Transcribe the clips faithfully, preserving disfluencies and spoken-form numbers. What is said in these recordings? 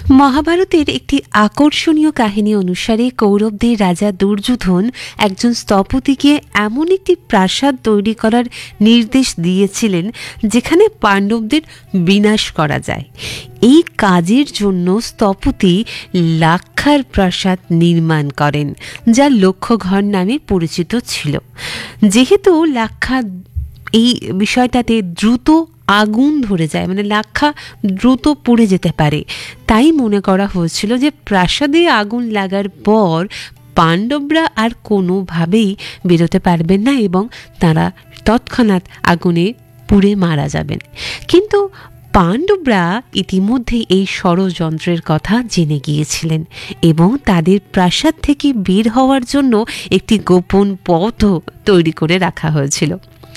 মহাভারতের একটি আকর্ষণীয় কাহিনী অনুসারে কৌরবদের রাজা দুর্যোধন একজন স্থপতিকে এমন একটি প্রাসাদ তৈরি করার নির্দেশ দিয়েছিলেন যেখানে পাণ্ডবদের বিনাশ করা যায়। এই কাজের জন্য স্থপতি লাক্ষার প্রাসাদ নির্মাণ করেন, যা লক্ষঘর নামে পরিচিত ছিল। যেহেতু লাক্ষা এই বিষয়টাতে দ্রুত আগুন ধরে যায়, মানে লাক্ষা দ্রুত পুড়ে যেতে পারে, তাই মনে করা হয়েছিল যে প্রাসাদে আগুন লাগার পর পাণ্ডবরা আর কোনোভাবেই বেরোতে পারবেন না এবং তারা তৎক্ষণাৎ আগুনে পুড়ে মারা যাবেন। কিন্তু পাণ্ডবরা ইতিমধ্যেই এই ষড়যন্ত্রের কথা জেনে গিয়েছিলেন এবং তাদের প্রাসাদ থেকে বের হওয়ার জন্য একটি গোপন পথও তৈরি করে রাখা হয়েছিল।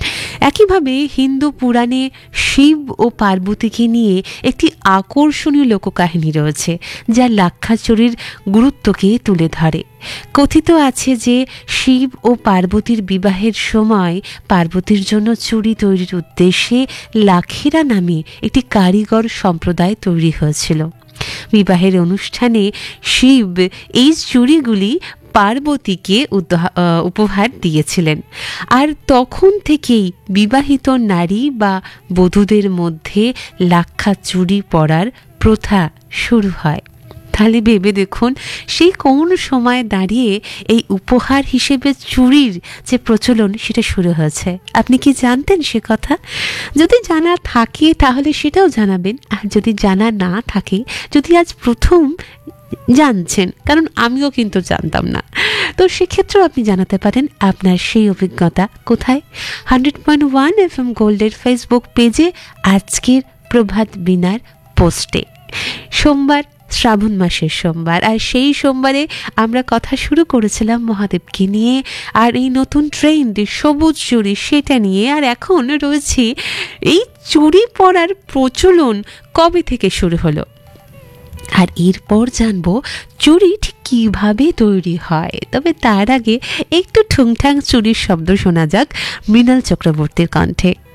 একইভাবে হিন্দু পুরাণে শিব ও পার্বতীকে নিয়ে একটি আকর্ষণীয় লোককাহিনী রয়েছে, যা লাক্ষাচুরির গুরুত্বকে তুলে ধরে। কথিত আছে যে শিব ও পার্বতীর বিবাহের সময় পার্বতীর জন্য চুড়ি তৈরির উদ্দেশ্যে লাক্ষীরা নামে একটি কারিগর সম্প্রদায় তৈরি হয়েছিল। বিবাহের অনুষ্ঠানে শিব এই চুড়িগুলি পার্বতীকে উপহার দিয়েছিলেন, আর তখন থেকেই বিবাহিত নারী বা বধূদের মধ্যে লাক্ষা চুড়ি পরার প্রথা শুরু হয়। তাহলে ভেবে দেখুন, সেই কোন সময় দাঁড়িয়ে এই উপহার হিসেবে চুড়ির যে প্রচলন সেটা শুরু হয়েছে। আপনি কি জানতেন সে কথা? যদি জানা থাকে তাহলে সেটাও জানাবেন, আর যদি জানা না থাকে, যদি আজ প্রথম জানছেন, কারণ আমিও কিন্তু জানতাম না, তো সেক্ষেত্রেও আপনি জানাতে পারেন আপনার সেই অভিজ্ঞতা কোথায়। Hundred point one F M গোল্ডের ফেসবুক পেজে আজকের প্রভাত বিনার পোস্টে। সোমবার, শ্রাবণ মাসের সোমবার, আর সেই সোমবারে আমরা কথা শুরু করেছিলাম মহাদেবকে নিয়ে, আর এই নতুন ট্রেন্ড সবুজ চুড়ি সেটা নিয়ে। আর এখন রয়েছে এই চুড়ি পরার প্রচলন কবে থেকে শুরু হলো, আর এরপর জানবো চুড়ি ঠিক কীভাবে তৈরি হয়। তবে তার আগে একটু ঠুংঠাং চুড়ির শব্দ শোনা যাক মৃণাল চক্রবর্তীর কণ্ঠে।